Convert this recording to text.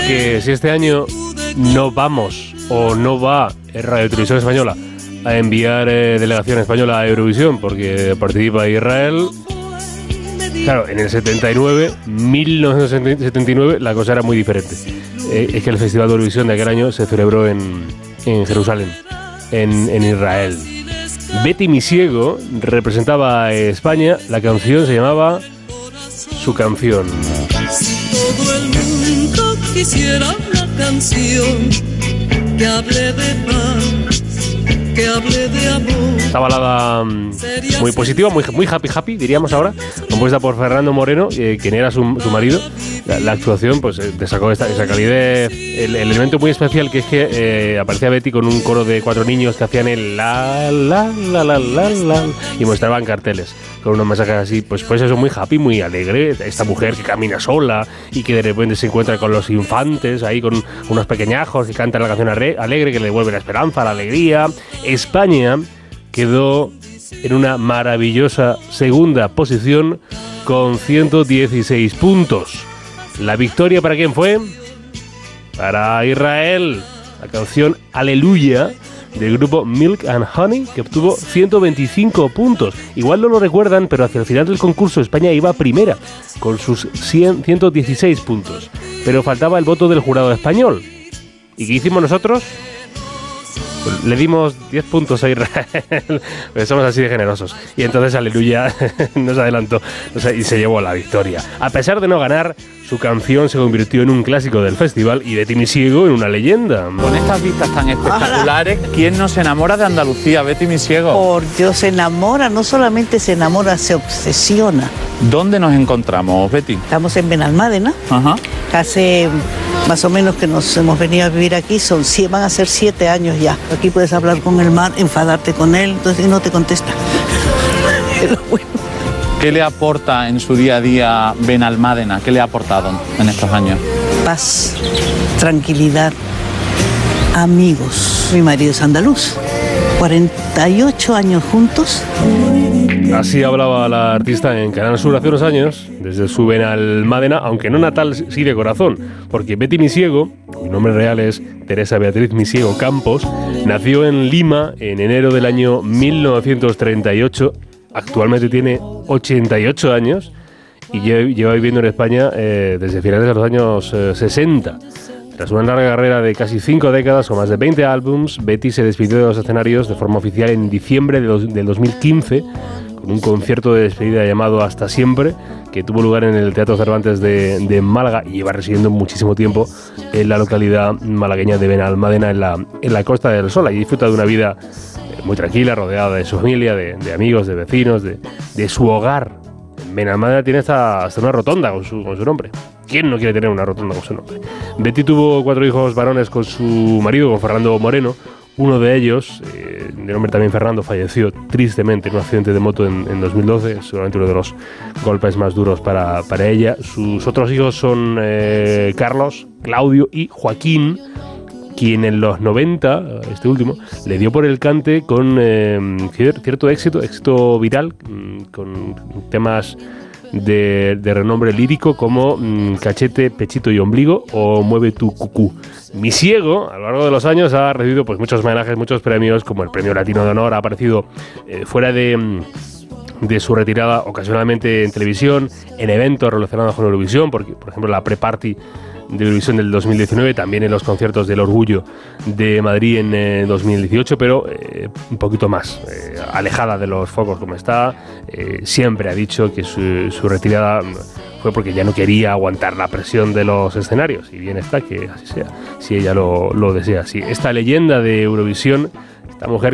que si este año no vamos o no va Radio Televisión Española a enviar delegación española a Eurovisión porque participa Israel, claro, en el 1979, la cosa era muy diferente. Es que el Festival de Eurovisión de aquel año se celebró en Jerusalén, en Israel. Betty Misiego representaba a España, la canción se llamaba Su Canción. Todo el mundo quisiera una canción que hable de paz, que hable de amor. Esta balada muy positiva, muy happy, diríamos ahora, compuesta por Fernando Moreno, quien era su marido. La actuación pues destacó esa calidez, el elemento muy especial que es que aparecía Betty con un coro de 4 niños que hacían el la y mostraban carteles con unos mensajes así, pues eso, muy happy, muy alegre. Esta mujer que camina sola y que de repente se encuentra con los infantes ahí con unos pequeñajos y canta la canción alegre que le devuelve la esperanza, la alegría. España quedó en una maravillosa segunda posición con 116 puntos. ¿La victoria para quién fue? Para Israel. La canción Aleluya del grupo Milk and Honey, que obtuvo 125 puntos. Igual no lo recuerdan, pero hacia el final del concurso España iba primera con sus 116 puntos. Pero faltaba el voto del jurado español. ¿Y qué hicimos nosotros? Pues le dimos 10 puntos a Israel, pues somos así de generosos. Y entonces Aleluya nos adelantó y se llevó la victoria. A pesar de no ganar, su canción se convirtió en un clásico del festival y Betty Misiego en una leyenda. Con estas vistas tan espectaculares, ¿quién no se enamora de Andalucía? Betty Misiego. Por Dios, se enamora, no solamente se enamora, se obsesiona. ¿Dónde nos encontramos, Betty? Estamos en Benalmádena. Ajá. Hace más o menos que nos hemos venido a vivir aquí, van a ser 7 años ya. Aquí puedes hablar con el mar, enfadarte con él, entonces no te contesta. Pero bueno. ¿Qué le aporta en su día a día Benalmádena? ¿Qué le ha aportado en estos años? Paz, tranquilidad, amigos. Mi marido es andaluz, 48 años juntos. Así hablaba la artista en Canal Sur hace unos años, desde su Benalmádena, aunque no natal, sí de corazón, porque Betty Misiego, cuyo nombre real es Teresa Beatriz Misiego Campos, nació en Lima en enero del año 1938, actualmente tiene 88 años y lleva viviendo en España desde finales de los años 60. Tras una larga carrera de casi 5 décadas o más de 20 álbums, Betty se despidió de los escenarios de forma oficial en diciembre del 2015 con un concierto de despedida llamado Hasta Siempre, que tuvo lugar en el Teatro Cervantes de Málaga y lleva residiendo muchísimo tiempo en la localidad malagueña de Benalmádena, en la Costa del Sol. Allí disfruta de una vida muy tranquila, rodeada de su familia, de amigos, de vecinos, de su hogar. Benalmádena tiene hasta una rotonda con su nombre. ¿Quién no quiere tener una rotonda con su nombre? Betty tuvo 4 hijos varones con su marido, con Fernando Moreno. Uno de ellos, de nombre también Fernando, falleció tristemente en un accidente de moto en 2012, seguramente uno de los golpes más duros para ella. Sus otros hijos son Carlos, Claudio y Joaquín, quien en los 90, este último, le dio por el cante con cierto éxito viral, con temas de renombre lírico como Cachete, Pechito y Ombligo o Mueve tu Cucú. Misiego, a lo largo de los años, ha recibido pues muchos homenajes, muchos premios, como el Premio Latino de Honor. Ha aparecido fuera de su retirada ocasionalmente en televisión, en eventos relacionados con Eurovisión, porque, por ejemplo, la pre-party de Eurovisión del 2019, también en los conciertos del Orgullo de Madrid en 2018, pero un poquito más alejada de los focos como está. Siempre ha dicho que su retirada fue porque ya no quería aguantar la presión de los escenarios, y bien está que así sea, si ella lo desea. Sí, esta leyenda de Eurovisión, esta mujer